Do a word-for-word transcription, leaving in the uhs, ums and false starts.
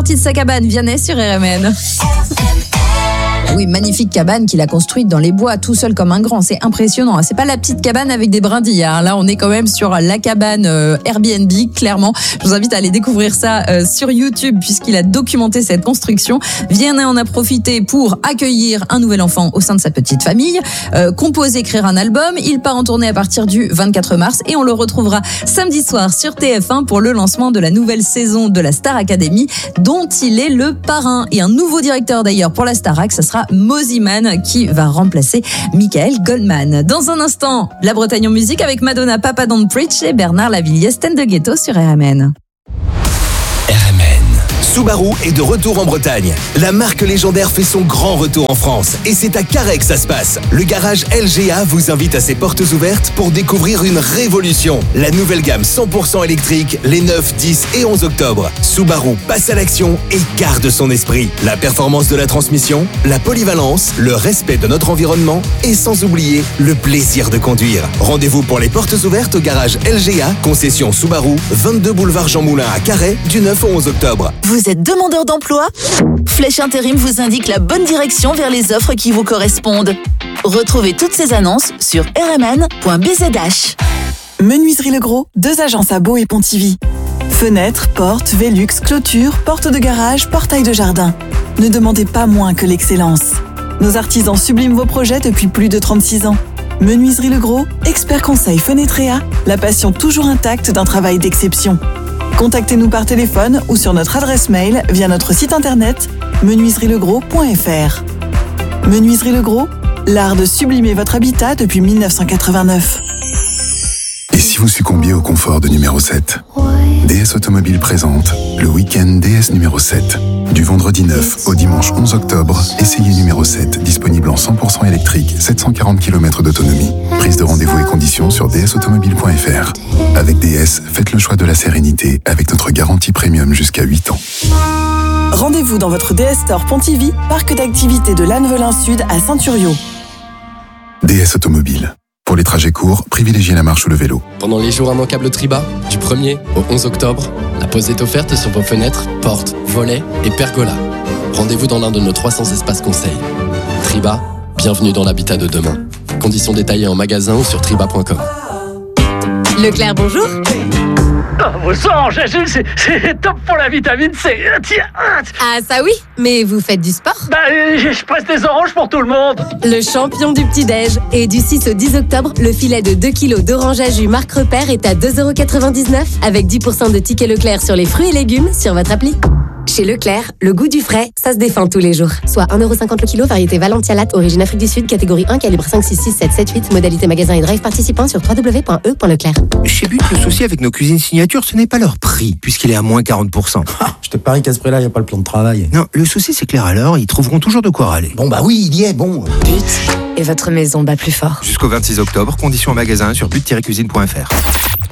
sortie de sa cabane. Vianney sur R M N. Oui, magnifique cabane qu'il a construite dans les bois, tout seul comme un grand. C'est impressionnant. C'est pas la petite cabane avec des brindilles. Hein. Là, on est quand même sur la cabane euh, Airbnb, clairement. Je vous invite à aller découvrir ça euh, sur YouTube puisqu'il a documenté cette construction. Vianney en a profité pour accueillir un nouvel enfant au sein de sa petite famille, euh, composer, écrire un album. Il part en tournée à partir du vingt-quatre mars et on le retrouvera samedi soir sur T F un pour le lancement de la nouvelle saison de la Star Academy dont il est le parrain. Et un nouveau directeur d'ailleurs pour la Starac, ça sera Mosiman qui va remplacer Michael Goldman. Dans un instant, la Bretagne en musique avec Madonna, Papa Don't Preach et Bernard Lavilliers, Stand de Ghetto sur R M N. R M N. Subaru est de retour en Bretagne. La marque légendaire fait son grand retour en France et c'est à Carhaix que ça se passe. Le garage L G A vous invite à ses portes ouvertes pour découvrir une révolution. La nouvelle gamme cent pour cent électrique les neuf, dix et onze octobre. Subaru passe à l'action et garde son esprit. La performance de la transmission, la polyvalence, le respect de notre environnement et sans oublier le plaisir de conduire. Rendez-vous pour les portes ouvertes au garage L G A, concession Subaru, vingt-deux boulevard Jean Moulin à Carhaix, du neuf au onze octobre. Vous êtes demandeur d'emploi ? Flèche Intérim vous indique la bonne direction vers les offres qui vous correspondent. Retrouvez toutes ces annonces sur r m n point b z h. Menuiserie Le Gros, deux agences à Beau et Pontivy. Fenêtres, portes, Velux, clôtures, portes de garage, portails de jardin. Ne demandez pas moins que l'excellence. Nos artisans subliment vos projets depuis plus de trente-six ans. Menuiserie Le Gros, expert conseil Fenetrea, la passion toujours intacte d'un travail d'exception. Contactez-nous par téléphone ou sur notre adresse mail via notre site internet menuiserie le gros point f r. Menuiserie Le Gros, l'art de sublimer votre habitat depuis mille neuf cent quatre-vingt-neuf. Et si vous succombiez au confort de numéro sept ? D S Automobile présente le week-end D S numéro sept. Du vendredi neuf au dimanche onze octobre, essayez numéro sept, disponible en cent pour cent électrique, sept cent quarante kilomètres d'autonomie. Prise de rendez-vous et conditions sur d s automobile point f r. Avec D S, faites le choix de la sérénité avec notre garantie premium jusqu'à huit ans. Rendez-vous dans votre D S Store Pontivy, parc d'activités de Lannevelin Sud à Saint-Thuriau. D S Automobile. Pour les trajets courts, privilégiez la marche ou le vélo. Pendant les jours immanquables Triba, du premier au onze octobre, la pause est offerte sur vos fenêtres, portes, volets et pergolas. Rendez-vous dans l'un de nos trois cents espaces conseils. Triba, bienvenue dans l'habitat de demain. Conditions détaillées en magasin ou sur triba point com. Leclerc, bonjour. Oh, vos sang, Jésus, c'est, c'est top pour la vitamine C. Tiens. Ah ça oui, mais vous faites du sport ? Bah, je, je presse des oranges pour tout le monde. Le champion du petit-déj. Et du six au dix octobre, le filet de deux kilos d'orange à jus marque Repère est à deux euros quatre-vingt-dix-neuf avec dix pour cent de tickets Leclerc sur les fruits et légumes sur votre appli. Chez Leclerc, le goût du frais, ça se défend tous les jours. Soit un euro cinquante le kilo, variété Valentia Latte, origine Afrique du Sud, catégorie un, calibre cinq, six, six, sept, sept, huit, modalité magasin et drive participant sur w w w point e point leclerc. Chez But, le souci avec nos cuisines signatures, ce n'est pas leur prix, puisqu'il est à moins quarante pour cent. Ah, je te parie qu'à ce prix-là, il n'y a pas le plan de travail. Non, le souci, c'est que les râleurs, ils trouveront toujours de quoi râler. Bon, bah oui, il y est, bon. But, et votre maison bat plus fort. Jusqu'au vingt-six octobre, conditions en magasin sur but tiret cuisine point f r.